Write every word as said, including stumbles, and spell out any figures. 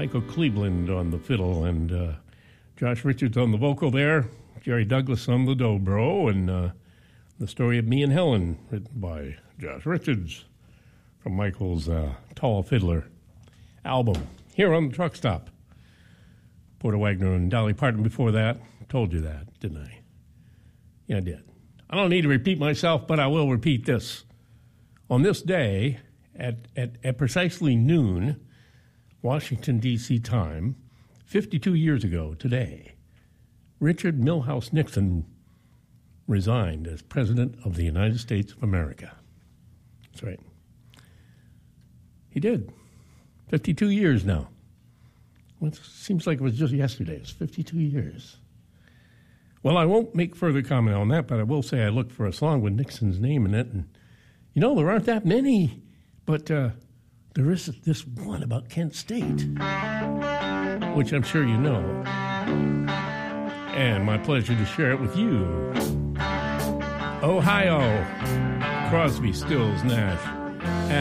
Michael Cleveland on the fiddle, and uh, Josh Richards on the vocal there, Jerry Douglas on the dobro, and uh, The Story of Me and Helen, written by Josh Richards from Michael's uh, Tall Fiddler album, here on the Truck Stop. Porter Wagner and Dolly Parton before that. Told you that, didn't I? Yeah, I did. I don't need to repeat myself, but I will repeat this. On this day, at, at, at precisely noon, Washington, D C time, fifty-two years ago today, Richard Milhous Nixon resigned as President of the United States of America. That's right. He did. fifty-two years now. Well, it seems like it was just yesterday. It's fifty-two years. Well, I won't make further comment on that, but I will say I looked for a song with Nixon's name in it, and, you know, there aren't that many, but uh, there is this one about Kent State, which I'm sure you know, and my pleasure to share it with you. Ohio, Crosby, Stills, Nash.